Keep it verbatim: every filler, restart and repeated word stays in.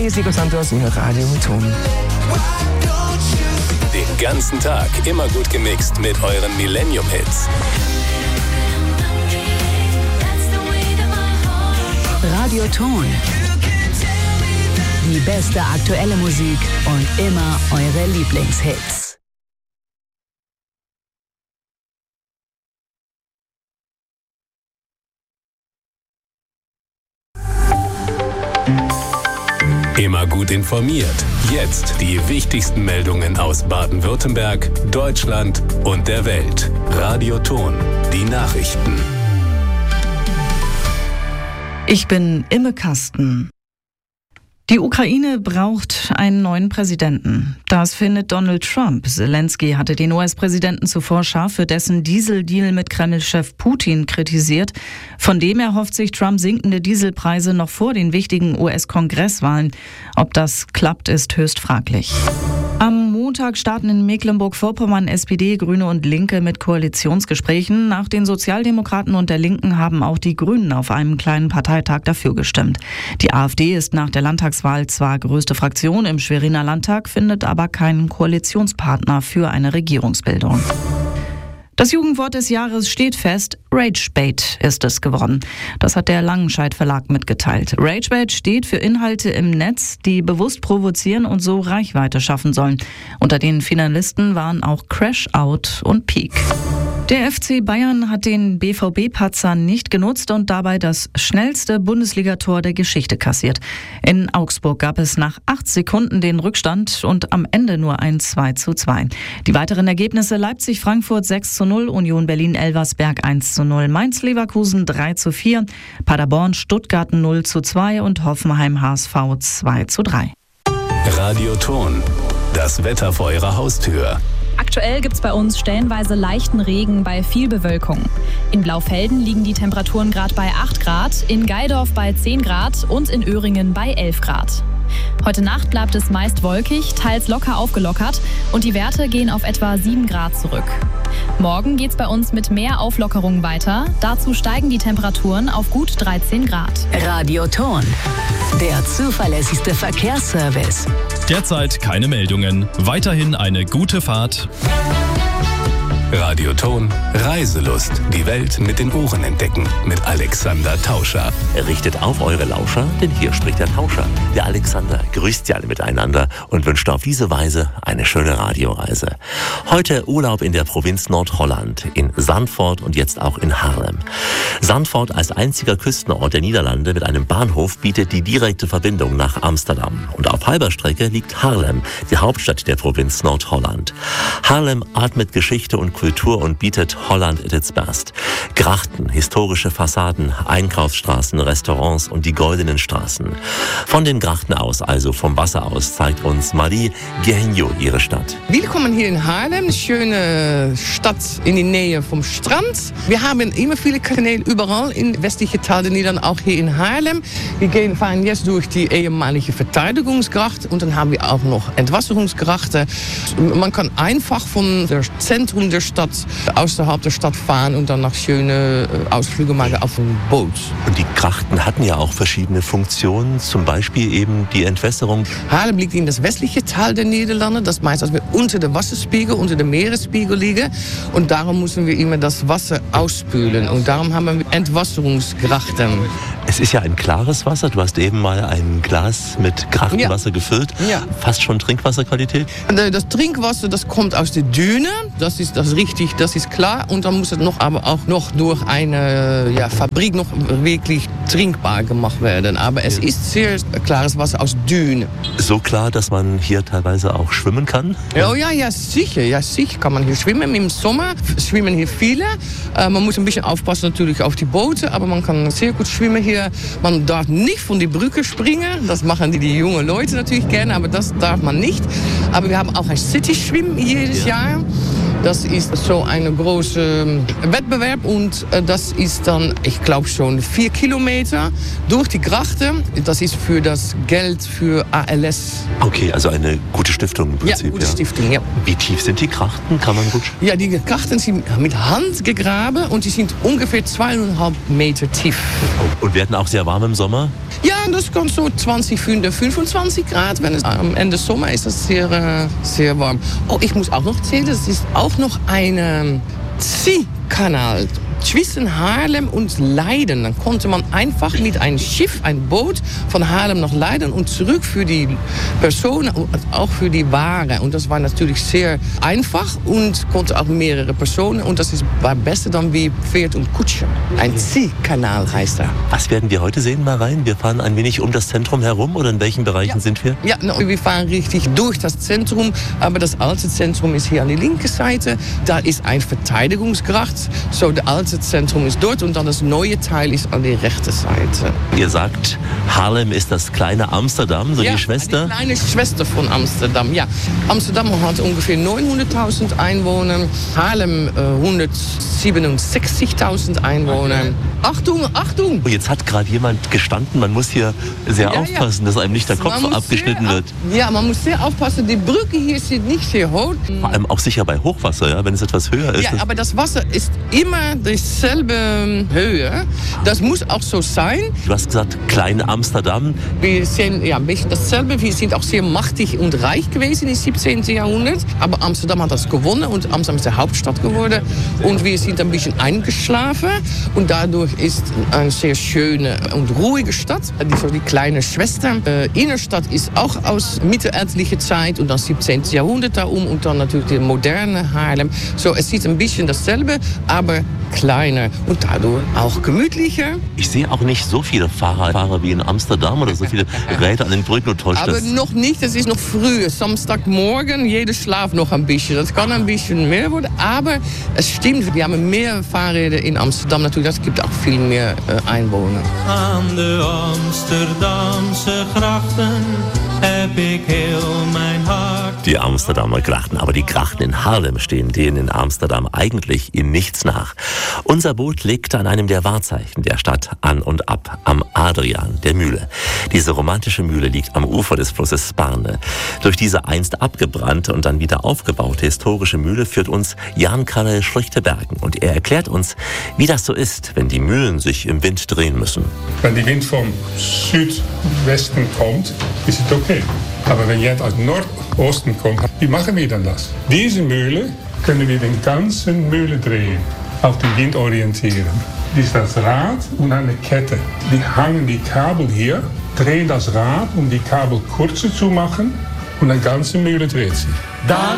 hier ist Nico Santos in Radio Ton. Den ganzen Tag immer gut gemixt mit euren Millennium-Hits. Radio Ton. Die beste aktuelle Musik und immer eure Lieblingshits. Immer gut informiert. Jetzt die wichtigsten Meldungen aus Baden-Württemberg, Deutschland und der Welt. Radio Ton. Die Nachrichten. Ich bin Imme Kasten. Die Ukraine braucht einen neuen Präsidenten. Das findet Donald Trump. Zelensky hatte den U S-Präsidenten zuvor scharf für dessen Dieseldeal mit Kreml-Chef Putin kritisiert. Von dem erhofft sich Trump sinkende Dieselpreise noch vor den wichtigen U S-Kongresswahlen. Ob das klappt, ist höchst fraglich. Am Montag starten in Mecklenburg-Vorpommern S P D, Grüne und Linke mit Koalitionsgesprächen. Nach den Sozialdemokraten und der Linken haben auch die Grünen auf einem kleinen Parteitag dafür gestimmt. Die AfD ist nach der Landtagswahl zwar größte Fraktion im Schweriner Landtag, findet aber keinen Koalitionspartner für eine Regierungsbildung. Das Jugendwort des Jahres steht fest, Ragebait ist es geworden. Das hat der Langenscheidt Verlag mitgeteilt. Ragebait steht für Inhalte im Netz, die bewusst provozieren und so Reichweite schaffen sollen. Unter den Finalisten waren auch Crash Out und Peak. Der F C Bayern hat den B V B-Patzer nicht genutzt und dabei das schnellste Bundesligator der Geschichte kassiert. In Augsburg gab es nach acht Sekunden den Rückstand und am Ende nur ein zwei zu zwei. Die weiteren Ergebnisse: Leipzig-Frankfurt sechs zu null, Union Berlin-Elversberg eins zu null, Mainz-Leverkusen drei zu vier, Paderborn-Stuttgart null zu zwei und Hoffenheim-H S V zwei zu drei. Radio Ton. Das Wetter vor eurer Haustür. Aktuell gibt es bei uns stellenweise leichten Regen bei viel Bewölkung. In Blaufelden liegen die Temperaturen gerade bei acht Grad, in Geildorf bei zehn Grad und in Öhringen bei elf Grad. Heute Nacht bleibt es meist wolkig, teils locker aufgelockert und die Werte gehen auf etwa sieben Grad zurück. Morgen geht's bei uns mit mehr Auflockerung weiter. Dazu steigen die Temperaturen auf gut dreizehn Grad. Radio Ton, der zuverlässigste Verkehrsservice. Derzeit keine Meldungen. Weiterhin eine gute Fahrt. Radio Ton. Reiselust. Die Welt mit den Ohren entdecken. Mit Alexander Tauscher. Richtet auf eure Lauscher, denn hier spricht der Tauscher. Der Alexander grüßt Sie alle miteinander und wünscht auf diese Weise eine schöne Radioreise. Heute Urlaub in der Provinz Nordholland, in Zandvoort und jetzt auch in Haarlem. Zandvoort als einziger Küstenort der Niederlande mit einem Bahnhof bietet die direkte Verbindung nach Amsterdam. Und auf halber Strecke liegt Haarlem, die Hauptstadt der Provinz Nordholland. Haarlem atmet Geschichte und Kultur und bietet Holland at its best. Grachten, historische Fassaden, Einkaufsstraßen, Restaurants und die goldenen Straßen. Von den Grachten aus, also vom Wasser aus, zeigt uns Marie Gehenjo ihre Stadt. Willkommen hier in Haarlem, schöne Stadt in die Nähe vom Strand. Wir haben immer viele Kanäle überall in westliche Teil der Niederlande, auch hier in Haarlem. Wir gehen, fahren jetzt durch die ehemalige Verteidigungsgracht und dann haben wir auch noch Entwasserungsgrachten. Man kann einfach von der Zentrum der Stadt außerhalb der Stadt fahren und dann noch schöne Ausflüge machen auf dem Boot. Und die Grachten hatten ja auch verschiedene Funktionen, zum Beispiel eben die Entwässerung. Haarlem liegt in das westliche Teil der Niederlande, das meint, dass wir unter dem Wasserspiegel, unter dem Meeresspiegel liegen und darum müssen wir immer das Wasser ausspülen und darum haben wir Entwasserungsgrachten. Es ist ja ein klares Wasser, du hast eben mal ein Glas mit Grachtenwasser ja. gefüllt, ja. Fast schon Trinkwasserqualität. Das Trinkwasser, das kommt aus der Düne, das ist das richtig, das ist klar und dann muss es noch aber auch noch durch eine ja, Fabrik noch wirklich trinkbar gemacht werden, aber es ist sehr klares Wasser aus Düne. So klar, dass man hier teilweise auch schwimmen kann? Ja, ja, ja, sicher, ja, sicher kann man hier schwimmen. Im Sommer schwimmen hier viele. Äh, man muss ein bisschen aufpassen natürlich auf die Boote, aber man kann sehr gut schwimmen hier. Man darf nicht von der Brücke springen, das machen die, die jungen Leute natürlich gerne, aber das darf man nicht. Aber wir haben auch ein City-Schwimmen jedes ja. Jahr. Das ist so ein großer Wettbewerb und das ist dann, ich glaube schon, vier Kilometer durch die Grachten. Das ist für das Geld für A L S. Okay, also eine gute Stiftung im Prinzip. Ja, gute ja. Stiftung, ja. Wie tief sind die Grachten? Kann man gut... Ja, die Grachten sind mit Hand gegraben und die sind ungefähr zweieinhalb Meter tief. Und werden auch sehr warm im Sommer? Ja, das kommt so zwanzig, fünfundzwanzig Grad. Wenn es am Ende Sommer ist, das sehr, sehr warm. Oh, ich muss auch noch erzählen, es ist auch noch ein Ziehkanal zwischen Haarlem und Leiden. Dann konnte man einfach mit einem Schiff, ein Boot von Haarlem nach Leiden und zurück für die Personen und auch für die Ware. Und das war natürlich sehr einfach und konnte auch mehrere Personen. Und das ist, war besser dann wie Pferd und Kutsche. Ein Ziehkanal heißt er. Was werden wir heute sehen, mal rein? Wir fahren ein wenig um das Zentrum herum oder in welchen Bereichen ja. sind wir? Ja, no, wir fahren richtig durch das Zentrum. Aber das alte Zentrum ist hier an die linke Seite. Da ist ein Verteidigungsgracht. So, der alte Zentrum ist dort und dann das neue Teil ist an die rechte Seite. Ihr sagt, Haarlem ist das kleine Amsterdam, so ja, die Schwester? die kleine Schwester von Amsterdam, ja. Amsterdam hat ungefähr neunhunderttausend Einwohner, Haarlem äh, hundertsiebenundsechzigtausend Einwohner. Okay. Achtung, Achtung! Jetzt hat gerade jemand gestanden, man muss hier sehr ja, aufpassen, ja. dass einem nicht der Kopf abgeschnitten wird. Ja, man muss sehr aufpassen, die Brücke hier ist nicht sehr hoch. Vor allem auch sicher bei Hochwasser, ja, wenn es etwas höher ist. Ja, aber das Wasser ist immer dieselbe Höhe. Das muss auch so sein. Du hast gesagt, klein Amsterdam. Wir sind ja ein bisschen dasselbe. Wir sind auch sehr machtig und reich gewesen im siebzehnten Jahrhundert. Aber Amsterdam hat das gewonnen und Amsterdam ist die Hauptstadt geworden. Und wir sind ein bisschen eingeschlafen. Und dadurch ist eine sehr schöne und ruhige Stadt. Die, so die kleine Schwester. Die Innenstadt ist auch aus mittelalterlicher Zeit und dann siebzehnten Jahrhundert da um. Und dann natürlich die moderne Haarlem. So, es sieht ein bisschen dasselbe, aber kleiner und dadurch auch gemütlicher. Ich sehe auch nicht so viele Fahrer, Fahrer wie in Amsterdam oder so viele Räder an den Brücken. Täuscht Aber das? noch nicht, es ist noch früh. Samstagmorgen, jeder schlaft noch ein bisschen. Das kann ein bisschen mehr werden, aber es stimmt, wir haben mehr Fahrräder in Amsterdam natürlich. Es gibt auch viel mehr äh, Einwohner. Aan de Amsterdamse grachten heb ik heel mijn hart. Die Amsterdamer Grachten, aber die Grachten in Haarlem stehen denen in Amsterdam eigentlich in nichts nach. Unser Boot legt an einem der Wahrzeichen der Stadt an und ab, am Adriaan, der Mühle. Diese romantische Mühle liegt am Ufer des Flusses Sparne. Durch diese einst abgebrannte und dann wieder aufgebaute historische Mühle führt uns Jan Karel Schlichte-Bergen und er erklärt uns, wie das so ist, wenn die Mühlen sich im Wind drehen müssen. Wenn die Wind vom Südwesten kommt, ist es okay. Aber wenn jetzt aus Nordosten kommt, wie machen wir dann das? Diese Mühle können wir den ganzen Mühle drehen, auf den Wind orientieren. Das ist das Rad und eine Kette. Die hangen die Kabel hier, drehen das Rad, um die Kabel kurzer zu machen und die ganze Mühle dreht sich. Dann